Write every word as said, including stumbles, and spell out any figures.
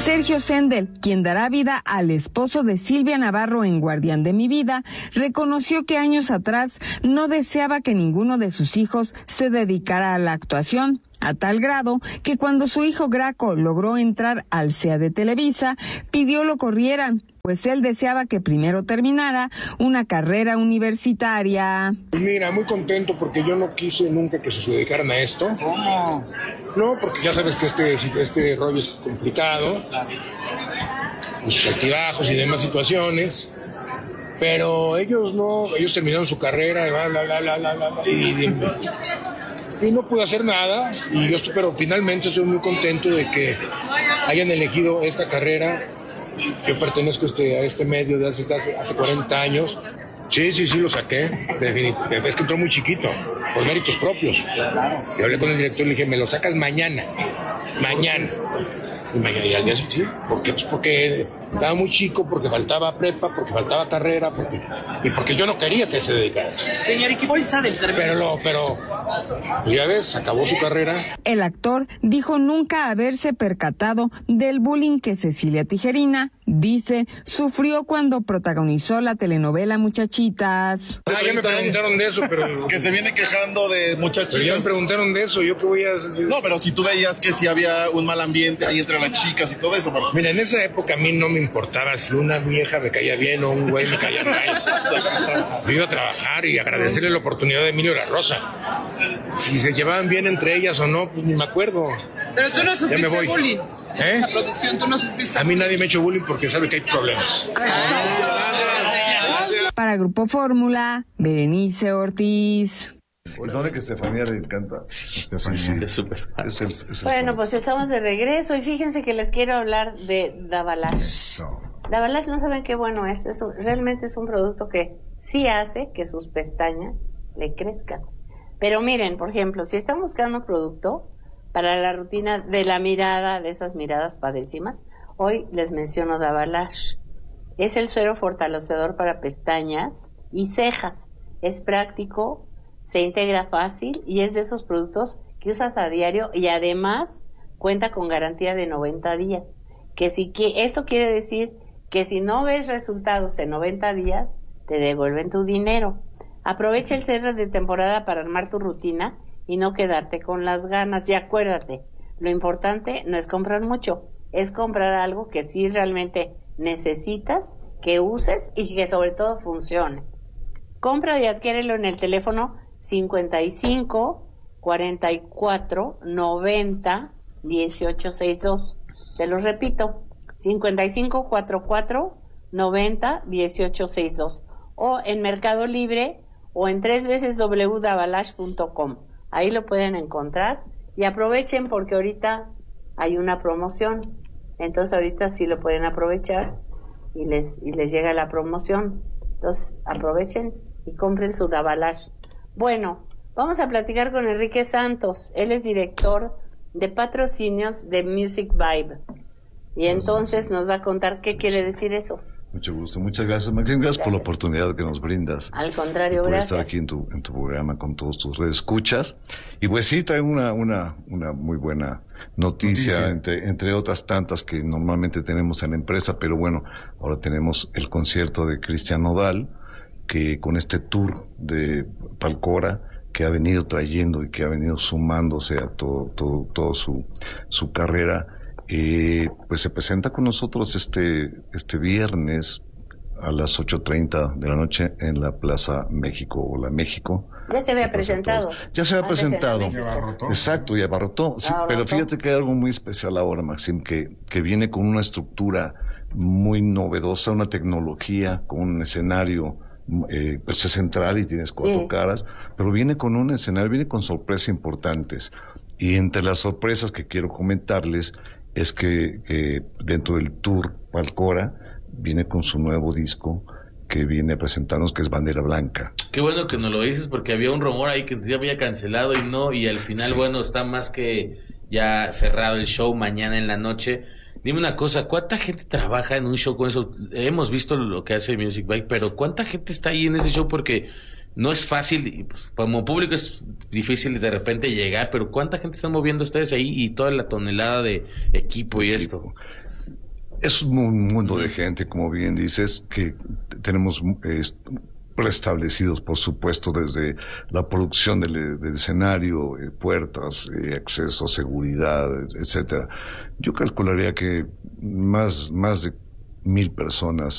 Sergio Sendel, quien dará vida al esposo de Silvia Navarro en Guardián de mi vida, reconoció que años atrás no deseaba que ninguno de sus hijos se dedicara a la actuación, a tal grado que cuando su hijo Graco logró entrar al C E A de Televisa, pidió lo corrieran, pues él deseaba que primero terminara una carrera universitaria. Mira, muy contento porque yo no quise nunca que se dedicaran a esto. ¿Cómo? No, porque ya sabes que este, este rollo es complicado, sus altibajos y demás situaciones, pero ellos no, ellos terminaron su carrera, bla, bla, bla, bla, bla, bla, y, y no pude hacer nada, y yo estoy, pero finalmente estoy muy contento de que hayan elegido esta carrera. Yo pertenezco a este, a este medio de hace, hace, hace cuarenta años. Sí, sí, sí, lo saqué. Definitivamente. Es que entró muy chiquito, por méritos propios. Yo hablé con el director y le dije, me lo sacas mañana. Mañana. Y, mañana, y al día siguiente, sí. ¿Por qué? Pues porque estaba muy chico, porque faltaba prepa, porque faltaba carrera, porque, y porque yo no quería que se dedicara. Señor, ¿y qué bolsa del término? Pero, lo, pero, ya ves, acabó su carrera. El actor dijo nunca haberse percatado del bullying que Cecilia Tijerina, dice, sufrió cuando protagonizó la telenovela Muchachitas. Ah, ya me preguntaron de eso, pero... que se viene quejando de Muchachitas. Pero ya me preguntaron de eso, ¿yo qué voy a hacer? No, pero si tú veías que si había un mal ambiente ahí entre las chicas y todo eso. Pero... Mira, en esa época a mí no me importaba si una vieja me caía bien o un güey me caía mal. Yo iba a trabajar y agradecerle la oportunidad de Emilio La Rosa. Si se llevaban bien entre ellas o no, pues ni me acuerdo. Pero tú no sufriste bullying. ¿Eh? Esa producción, tú no sufriste. A mí nadie me ha hecho bullying porque sabe que hay problemas. Para Grupo Fórmula, Berenice Ortiz. Perdone que Estefanía le encanta. Sí, Estefanía. sí, es súper fan. Es el, es el Bueno, fan. pues estamos de regreso y fíjense que les quiero hablar de Davalash. Eso. Davalash, no saben qué bueno es. es un, realmente es un producto que sí hace que sus pestañas le crezcan. Pero miren, por ejemplo, si están buscando un producto para la rutina de la mirada, de esas miradas padrísimas, hoy les menciono Davalash. Es el suero fortalecedor para pestañas y cejas. Es práctico, se integra fácil y es de esos productos que usas a diario y además cuenta con garantía de noventa días. Que si que esto quiere decir que si no ves resultados en noventa días, te devuelven tu dinero. Aprovecha el cierre de temporada para armar tu rutina y no quedarte con las ganas. Y acuérdate, lo importante no es comprar mucho, es comprar algo que sí realmente necesitas, que uses y que sobre todo funcione. Compra y adquiérelo en el teléfono cincuenta y cinco, cuarenta y cuatro, noventa, dieciocho sesenta y dos. Se los repito, cincuenta y cinco, cuarenta y cuatro, noventa, dieciocho sesenta y dos. O en Mercado Libre o en tres veces doble u doble u doble u punto davalash punto com. Ahí lo pueden encontrar y aprovechen porque ahorita hay una promoción. Entonces ahorita sí lo pueden aprovechar y les y les llega la promoción. Entonces aprovechen y compren su Davalash. Bueno, vamos a platicar con Enrique Santos. Él es director de patrocinios de Music Vibe. Y entonces nos va a contar qué quiere decir eso. Mucho gusto, muchas gracias, Maxine. Gracias, gracias por la oportunidad que nos brindas. Al contrario, por gracias. estar aquí en tu, en tu programa con todos tus redes escuchas. Y pues sí, trae una, una, una muy buena noticia, noticia. Entre, entre otras tantas que normalmente tenemos en la empresa, pero bueno, ahora tenemos el concierto de Cristian Nodal, que con este tour de Palcora, que ha venido trayendo y que ha venido sumándose a todo, todo, todo su, su carrera. Eh, pues se presenta con nosotros este este viernes a las ocho treinta de la noche en la Plaza México o la México. Ya se había presentado. Ya se había Antes presentado. Abarrotó. Exacto, y abarrotó. Sí, Abarrotó. pero fíjate que hay algo muy especial ahora, Maxim, que, que viene con una estructura muy novedosa, una tecnología, con un escenario eh, pues es central y tienes cuatro Sí. caras, pero viene con un escenario, viene con sorpresas importantes. Y entre las sorpresas que quiero comentarles es que, que dentro del tour Palcora viene con su nuevo disco que viene a presentarnos, que es Bandera Blanca. Qué bueno que nos lo dices, porque había un rumor ahí que ya había cancelado y no, y al final, Sí. bueno, está más que ya cerrado el show mañana en la noche. Dime una cosa, ¿cuánta gente trabaja en un show con eso? Hemos visto lo que hace Music Bike, pero ¿cuánta gente está ahí en ese show? Porque no es fácil, y pues, como público es difícil de repente llegar, pero ¿cuánta gente están moviendo ustedes ahí y toda la tonelada de equipo y esto? es un mundo de gente, como bien dices, que tenemos eh, preestablecidos, por supuesto, desde la producción del, del escenario, eh, puertas, eh, acceso, seguridad, etcétera. Yo calcularía que más, más de mil personas